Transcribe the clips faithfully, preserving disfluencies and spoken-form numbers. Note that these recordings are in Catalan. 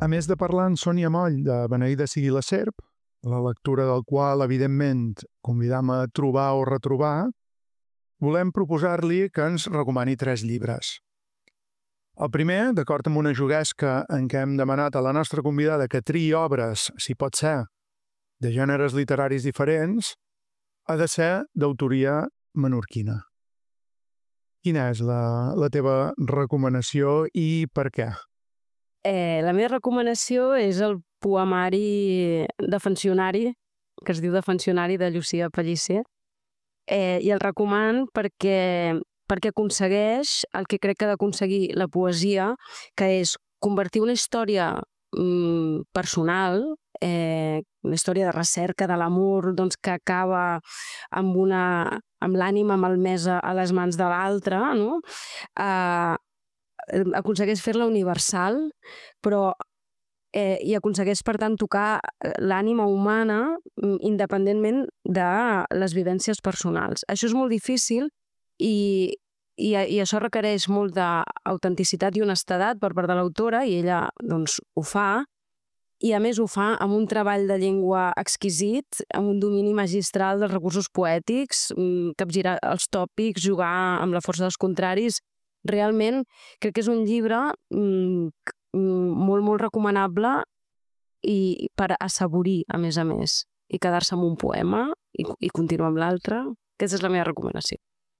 A més de parlar en Sònia Moll de Beneïda sigui la serp, la lectura del qual, evidentment, convidam a trobar o retrobar, volem proposar-li que ens recomani tres llibres. El primer, d'acord amb una juguesca en què hem demanat a la nostra convidada que triï obres, si pot ser, de gèneres literaris diferents, ha de ser d'autoria menorquina. Quina és la, la teva recomanació i per què? Eh, la meva recomanació és el poemari Defensionari, que es diu Defensionari, de Llucia Pellicer, eh, i el recoman perquè, perquè aconsegueix el que crec que ha d'aconseguir la poesia, que és convertir una història mm, personal, eh, una història de recerca de l'amor, doncs, que acaba amb, una, amb l'ànima malmesa a les mans de l'altre, no? Eh, aconsegueix fer-la universal, però eh, i aconsegueix, per tant, tocar l'ànima humana independentment de les vivències personals. Això és molt difícil i, i, i això requereix molt d'autenticitat i honestedat per part de l'autora, i ella doncs, ho fa, i a més ho fa amb un treball de llengua exquisit, amb un domini magistral dels recursos poètics, capgirar els tòpics, jugar amb la força dels contraris. Realment crec que és un llibre mm, molt, molt recomanable i per assaborir, a més a més, i quedar-se amb un poema i, i continuar amb l'altre. Aquesta és la meva recomanació.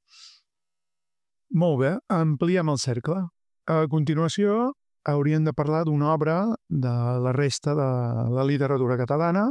Molt bé, ampliem el cercle. A continuació, hauríem de parlar d'una obra de la resta de la literatura catalana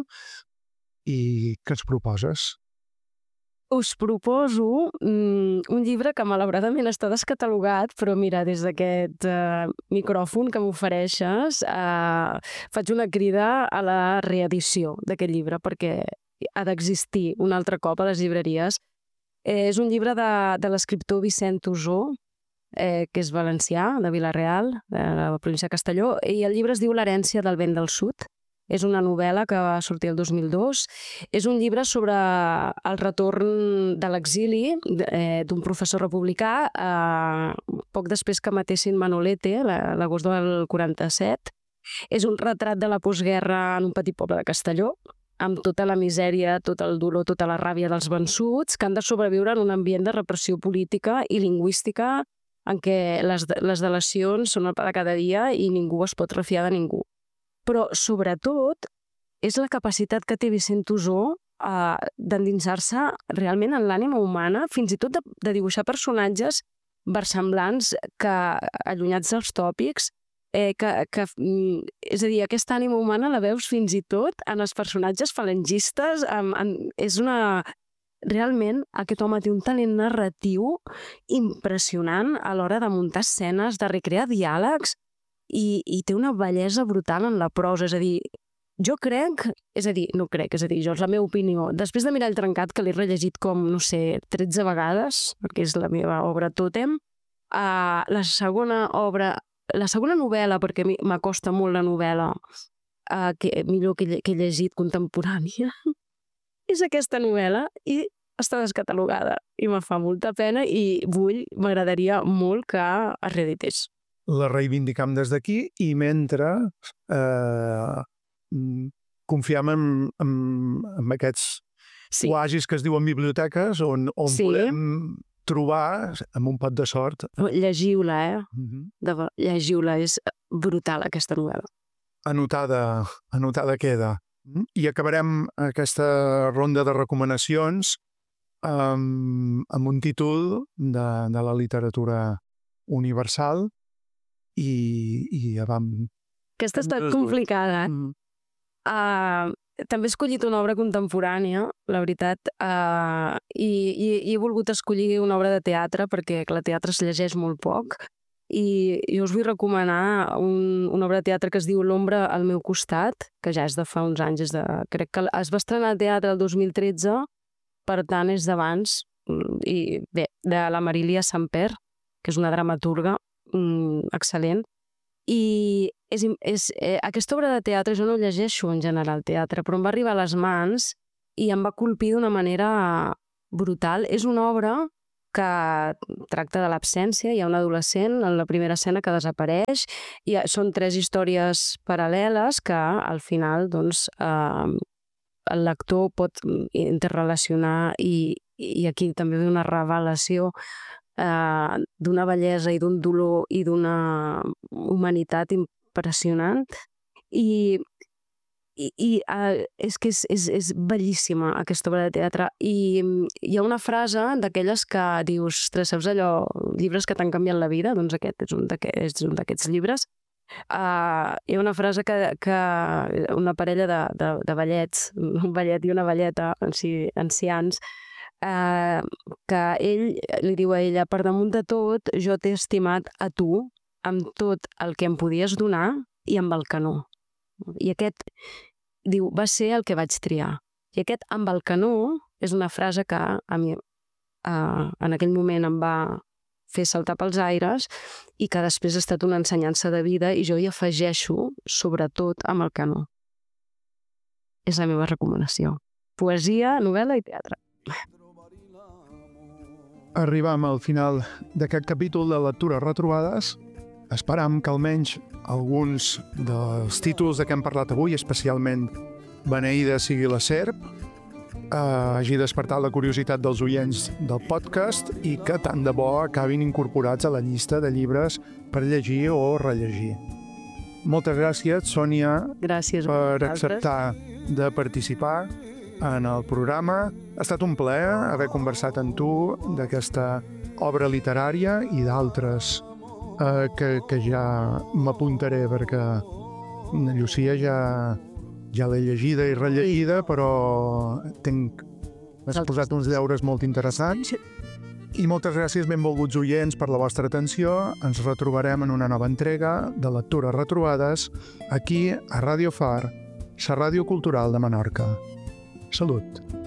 i què ens proposes? Us proposo mm, un llibre que malauradament està descatalogat, però mira, des d'aquest eh, micròfon que m'ofereixes eh, faig una crida a la reedició d'aquest llibre perquè ha d'existir un altre cop a les llibreries. Eh, és un llibre de, de l'escriptor Vicent Usó, eh, que és valencià, de Vila-real, de la província de Castelló, i el llibre es diu L'herència del vent del sud. És una novel·la que va sortir el dos mil dos. És un llibre sobre el retorn de l'exili eh, d'un professor republicà eh, poc després que matessin Manolete, l'agost del quaranta-set. És un retrat de la postguerra en un petit poble de Castelló, amb tota la misèria, tot el dolor, tota la ràbia dels vençuts, que han de sobreviure en un ambient de repressió política i lingüística en què les, les delacions són el pa de cada dia i ningú es pot refiar de ningú. Però, sobretot, és la capacitat que té Vicent Usó eh, d'endinsar-se realment en l'ànima humana, fins i tot de, de dibuixar personatges versemblants que, allunyats dels tòpics, eh, que, que, és a dir, aquesta ànima humana la veus fins i tot en els personatges falangistes. En, en, és una... Realment, aquest home té un talent narratiu impressionant a l'hora de muntar escenes, de recrear diàlegs, I, i té una bellesa brutal en la prosa. És a dir, jo crec, és a dir, no crec, és a dir, jo és la meva opinió. Després de Mirall trencat, que l'he rellegit com, no sé, tretze vegades, perquè és la meva obra tòtem, uh, la segona obra, la segona novel·la, perquè m'acosta molt la novel·la, uh, que millor que, que he llegit contemporània, és aquesta novel·la i està descatalogada. I me fa molta pena i vull, m'agradaria molt que es reedités. La reivindicam des d'aquí i mentre eh, confiem en, en, en aquests sí. oasis que es diuen biblioteques on, on sí. podem trobar, amb un pot de sort... Llegiu-la, eh? Uh-huh. De, llegiu-la, és brutal aquesta novel·la. Anotada, anotada queda. I acabarem aquesta ronda de recomanacions amb, amb un títol de, de la literatura universal. I, i ja vam... Aquesta ha estat complicada. Mm. Uh, també he escollit una obra contemporània, la veritat, uh, i, i, i he volgut escollir una obra de teatre perquè el teatre es llegeix molt poc i jo us vull recomanar un, una obra de teatre que es diu L'ombra al meu costat, que ja és de fa uns anys, és de, crec que es va estrenar al teatre el dos mil tretze, per tant és d'abans, i bé, de la Marília Samper, que és una dramaturga Mm, excel·lent. I és, és, eh, aquesta obra de teatre, jo no llegeixo en general teatre, però em va arribar a les mans i em va colpir d'una manera brutal. És una obra que tracta de l'absència. Hi ha un adolescent en la primera escena que desapareix i són tres històries paral·leles que al final doncs, eh, el lector pot interrelacionar i, i aquí també ve una revelació eh, d'una bellesa i d'un dolor i d'una humanitat impressionant. I I, i uh, és que és, és, és bellíssima aquesta obra de teatre i hi ha una frase d'aquelles que dius, ostres, saps allò, llibres que t'han canviat la vida? Doncs aquest és un d'aquests llibres. Uh, hi ha una frase que, que una parella de, de, de vellets, un vellet i una velleta anci, ancians, uh, que ell li diu a ella, per damunt de tot, jo t'he estimat a tu amb tot el que em podies donar i amb el que no. I aquest, diu, va ser el que vaig triar. I aquest amb el canó és una frase que a mi eh, en aquell moment em va fer saltar pels aires i que després ha estat una ensenyança de vida i jo hi afegeixo sobretot amb el canó. És la meva recomanació. Poesia, novel·la i teatre. Arribam al final d'aquest capítol de Lectures Retrobades. Esperam que almenys alguns dels títols de què hem parlat avui, especialment Beneïda sigui la serp, eh, hagi despertat la curiositat dels oients del podcast i que tant de bo acabin incorporats a la llista de llibres per llegir o rellegir. Moltes gràcies, Sònia, gràcies per acceptar de participar en el programa. Ha estat un plaer haver conversat amb tu d'aquesta obra literària i d'altres Uh, que, que ja m'apuntaré perquè Llucia ja, ja l'he llegida i rellegida, però tenc, m'has posat uns deures molt interessants. I moltes gràcies, benvolguts oients, per la vostra atenció. Ens retrobarem en una nova entrega de Lectures Retrobades aquí a Ràdio Far, la ràdio cultural de Menorca. Salut!